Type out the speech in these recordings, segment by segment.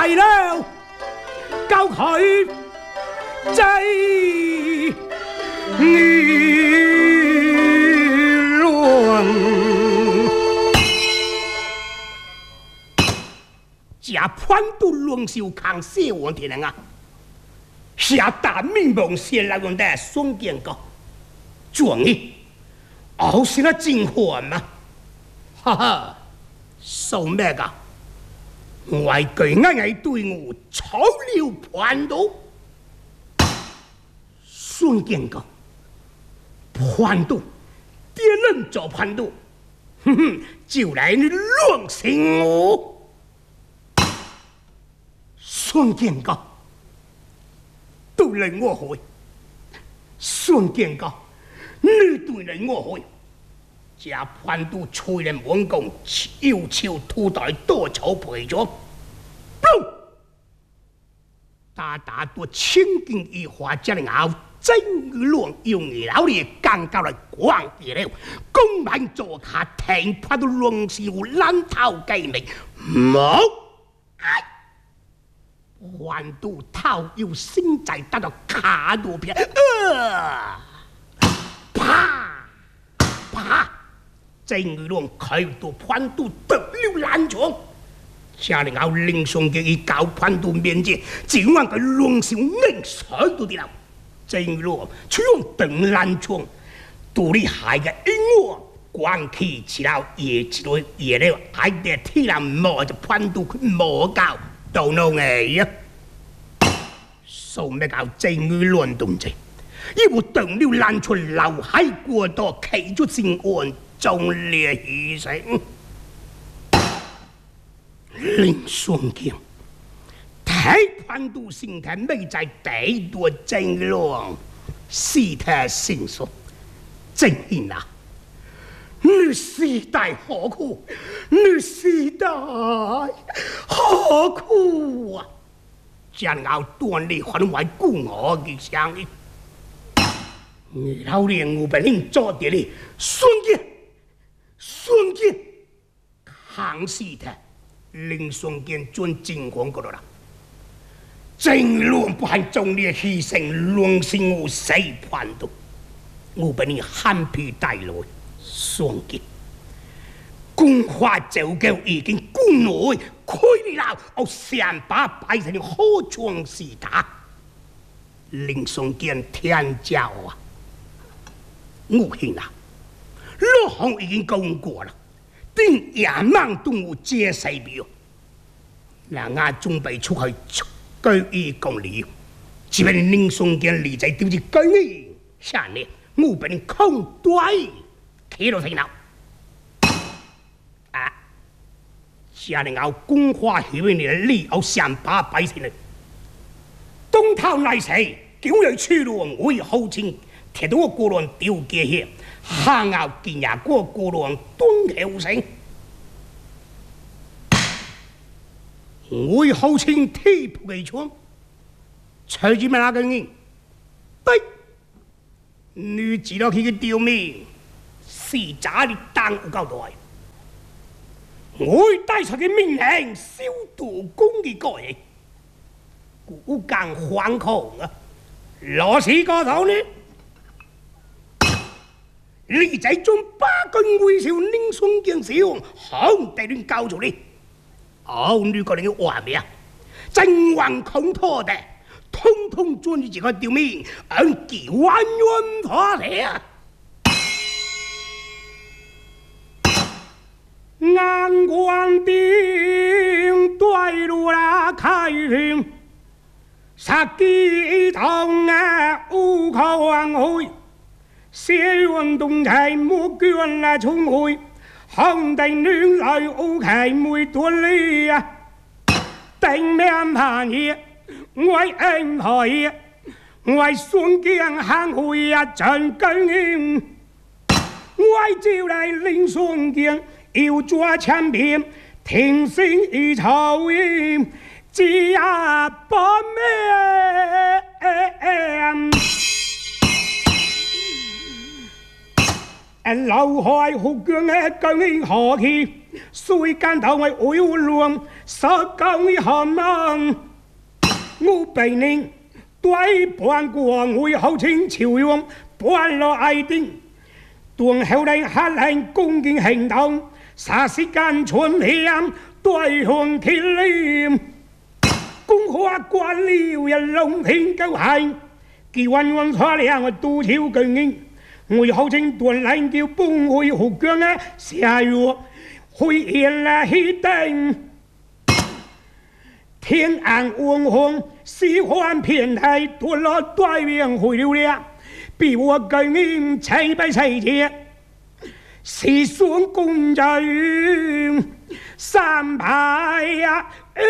为了教佢制舆论，这叛徒龙秀康写完的人啊，下达命令先来问的宋建国，状元，后是那真欢嘛，哈哈，受咩噶？外句啱啱對我草料叛徒，孫建國叛徒，點能做叛徒？哼哼，就來你亂成我，孫建國對人我會，孫建國你對人我會。這叛徒催人王公，要求土袋多籌賠咗，大大都千金一花，這裡後真亂用老爺更交來廣義了，公民坐下停叛徒龍少爛頭計命，冇，叛徒頭要先仔得到卡肚片，啪啪。正義龍開到叛徒得了難場，下令後令上嘅以搞叛徒面前，只望佢龍少硬上到啲啦。正義龍採用等難場，獨立海嘅音樂關起之後，夜之內夜了，喺啲天人摸就叛徒佢摸搞到弄嘅啊！數咩搞正義龍動靜，一部等了難場留喺過多企咗正案。忠烈犧牲，林雙劍，太叛徒心態未在第多正龍，事態成熟，正義啊！你時代何苦？你時代何苦啊！將要斷你還為故我嘅相依，你老連我本領做啲你雙劍。孫堅扛死他，令孫堅轉正皇嗰度啦。正論不含忠烈犧牲，龍勝我死叛徒，我俾你喊皮帶來。孫堅公話就夠已經公內開了，我想把擺成好裝時打，令孫堅天教啊！我信啊！老行已經講過啦，定野蠻動物皆死表。嗱，我準備出去居於公理，只為令宋堅理仔丟住居於下年，我俾你空對企到成樓。啊！下年我公話許俾你嘅理由想把擺成嚟，東頭嚟死，叫佢出路我好清，踢到我過亂丟嘅嘢。下牛見牙過過浪東橋城，我好清踢破嘅窗，隨住咪那個人，對，你知道佢嘅刁面，是假你當唔夠代，我帶出嘅命令，消毒公嘅個人，古更惶恐啊，攞起個頭呢？你仔將八軍威少拎松鏡少，好地亂教咗你。哦，你個人嘅話咩啊？真橫恐拖的，通通將你自個掉面，按幾萬元破嚟啊！眼光定對路啦開平，殺機痛啊無可挽回。社運動係冇捐來重回，紅地女來烏開每多利啊！定面行嘢，我恩害，我雙鏡行會啊真更，我就來領雙鏡，要抓前邊，聽聲一吵音，只呀不咩？劉海好強嘅究竟何其？ 所以感到我为乱，杀教为寒芒。我被人对半国为后清朝用，半落爱丁，当后来下令攻击行动，霎时间春香对向天灵，公花官僚一龍天狗係，佢運運錯兩個都超巨英，為後清斷lã叫崩會學姜啊，下月會現啦起定。天安王紅，喜歡偏台，奪了對面回流了，比我更英齊拜齊節，是雙公人三排呀，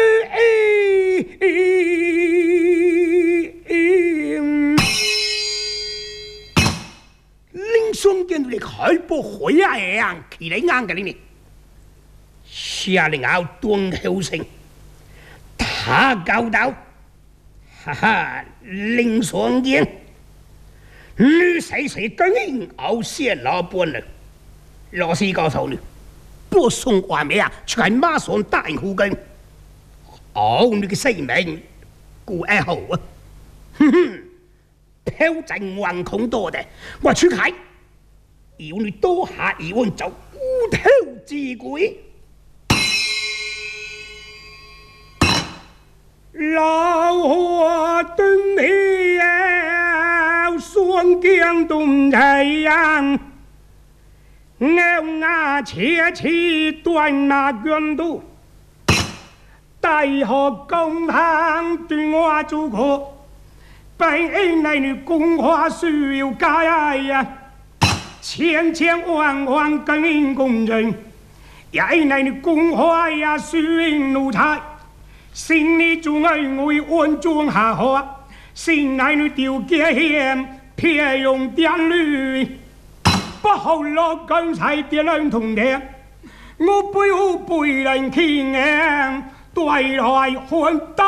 林雙見你開波回啊樣，企你啱嘅呢？下令後斷後成。他搞到，哈哈！林双见，女谁谁更应熬些老本了。老师告诉你，不送外面啊，去看马上大户根。哦，你个死命，顾爱好啊！哼哼，挑战惶恐多的，我去看。要你多下一问就无头之鬼。老河登了，双江东太阳，咬牙切齿断那卷度，大河公行对我主客，本来你公话需要改呀，千千万万跟工人，也乃你公话呀需奴才。心里总爱为安装下河，心内里条件险，偏用电驴，不好落刚才的两同的，我背后被人欺压，对来混蛋，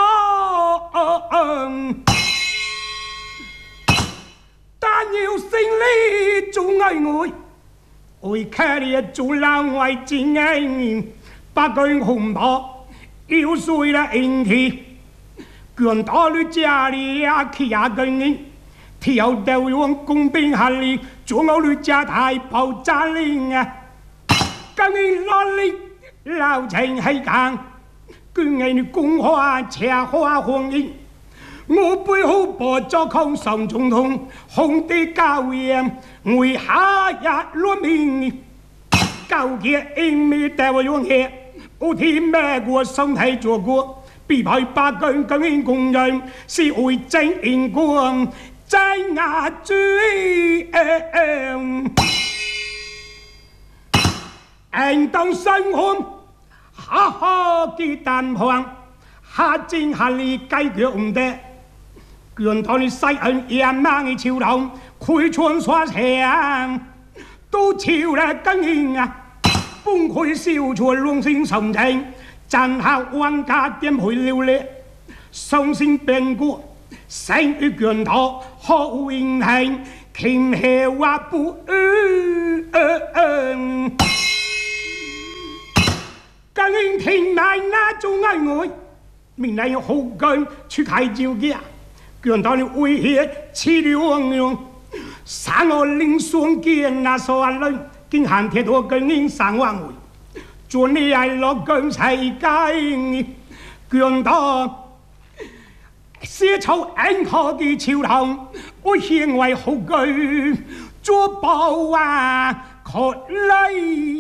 但要心里总爱我，为看你做老外真爱，不讲红包。要碎了运气，卷到你家里呀去呀跟你，跳到用工兵下里，做我你家太爆炸令啊！跟你哪里老情系讲，跟你公花车花红衣，我背后播作空上总统，红的高烟为下呀落命，高铁因没带我用血。我天咩国身體做過，必派八根更英工人，是為正英光在牙追。應當生活，哈哈嘅單旁，下正下力解決唔得，卷到你西人野猛嘅潮流，開窗刷牆，都潮嚟更英啊！崩潰燒出龍星神情，震下萬家點去了咧？雙星變故，生於卷頭，學永恆，傾氣話不更應聽埋那種愛愛，明來好根去開照嘅，卷頭你威脅似兩樣，三我領雙見那所人。經行鐵道更應三萬回，做你係落更世界，卷到寫出硬殼嘅潮頭，我獻為好句做保啊，確嚟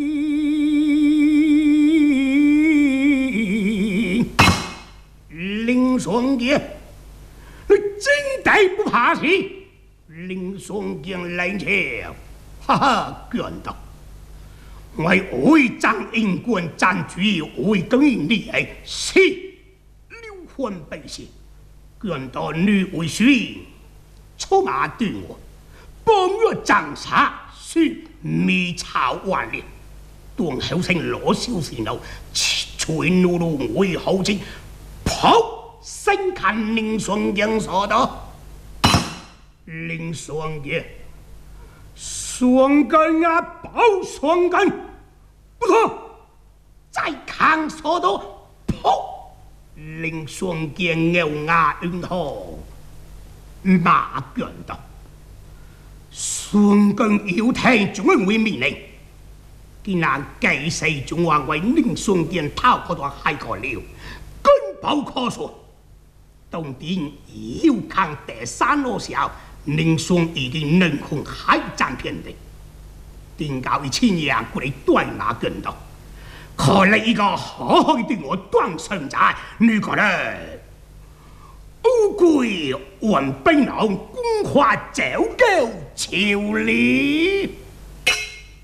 林雙傑，你真地不怕死，林雙傑來朝。哈哈，卷到我會張英官戰主要會更應利係是流歡百姓，卷到女為孫，出馬對我，幫我장사是未炒完了，當後生攞少時候，吹怒路會好情，跑身看林雙傑所到，林雙傑。雙根啊，包雙根，不錯， 在扛所到，噗！令双剑咬牙运河，马卷道。孙根有听中央为命令，竟然继世中王为令双剑逃过到海口了，根本可说。当天有抗第三路小，令双已经能控海战遍地，定高一千人过来对马卷道。看来一个好好的对我断生仔，你看嘞？乌龟换兵郎，官花走狗朝里。